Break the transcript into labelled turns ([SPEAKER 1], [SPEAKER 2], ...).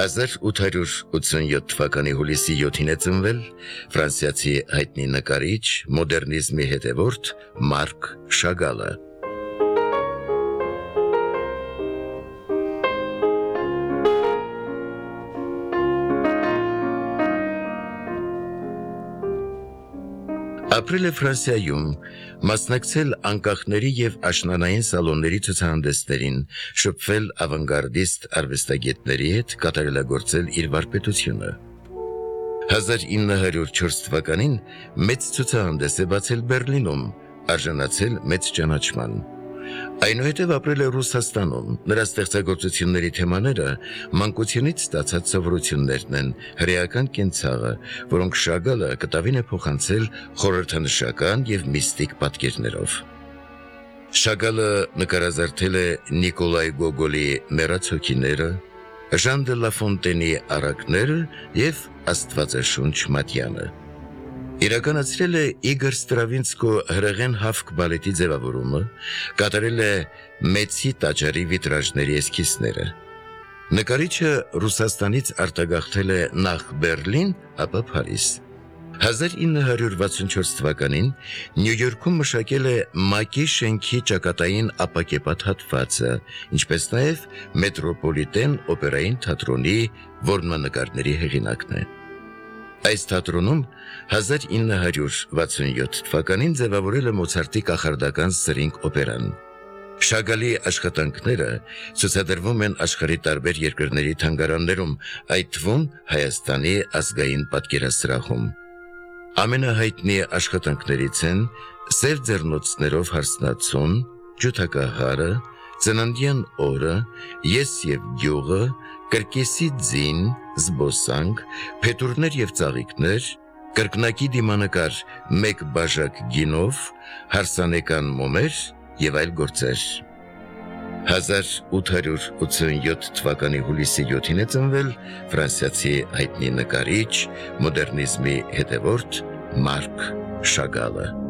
[SPEAKER 1] 1887 թվականի հուլիսի 7-ին է ծնվել ֆրանսիացի հայտնի նկարիչ, մոդեռնիզմի հետևորդ Մարկ Շագալը։ Ապրել է Ֆրանսիայում, մասնակցել անկախների և աշնանային սալոնների ցուցահանդեսներին, շփվել ավանգարդիստ արվեստագետների հետ, կատարելագործել իր վարպետությունը։ 1904 թվականին մեծ ցուցահանդես է բացել Բեռլինում, արժանացել մեծ ճանաչման։ Այնուհետև ապրել է Ռուսաստանում, նրա ստեղծագործությունների թեմաները մանկությունից ստացած սովորություններն են, հրեական կենցաղը, որոնք Շագալը կտավին է փոխանցել խորհրդանշական և միստիկ պատկերներով։ Շագալը նկարազարդել է Նիկոլայ Գոգոլի «Մեռած հոգիները», Ժան դե լա Ֆոնտենի «Առակները» և Աստվածաշունչ Մատյանը։ Իրականացրել է Իգոր Ստրավինսկու հրեղեն հավք բալետի ձևավորումը, կատարել է Մեծի տաճարի վիտրաժների էսքիզները։ Նկարիչը Ռուսաստանից արտագաղթել է նախ Բեռլին, ապա Փարիզ։ 1964 թվականին Նյու Յորքում մշակել է ՄԱԿ-ի շենքի ճակատային ապակեպատ հատվածը, ինչպես նաև Մետրոպոլիտեն օպերային թատրոնի որմնանկարների հեղինակն է։ Այս թատրոնում 1967 թվականին ձևավորել է Մոցարտի կախարդական Սրինգ օպերան։ Շագալի աշխատանքները ցուցադրվում են աշխարհի տարբեր երկրների թանգարաններում, այդ թվում Հայաստանի ազգային պատկերասրահում։ Ամենահայտնի աշխատանքներից են «Սև ձեռնոցներով հարսնացուն», «Ջութակահարը», «Ծննդյան օրը», «Ես և գյուղը», «Կրկեսի ձին», «Զբոսանք», «Փետուրներ և ծաղիկներ», «Կրկնակի դիմանկար մեկ բաժակ գինով», «Հարսանեկան մոմեր» և այլ գործեր։ 1887 թվականի հուլիսի 7-ին է ծնվել ֆրանսիացի հայտնի նկարիչ, մոդեռնիզմի հետևորդ Մարկ Շագալը։